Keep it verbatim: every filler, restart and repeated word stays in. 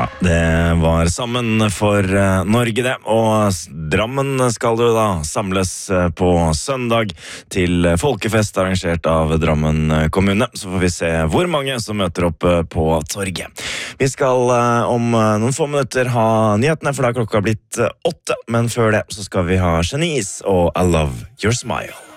Ja, det var sammen for eh, Norge det, og s- Drammen skal jo da samles eh, på søndag til eh, folkefest arrangert av Drammen eh, kommune. Så får vi se hvor mange som møter opp eh, på torget. Vi skal eh, om eh, noen få minutter ha nyhetene, for da er klokka blitt eh, åtte, men før det så skal vi ha Genies og I Love Your Smile.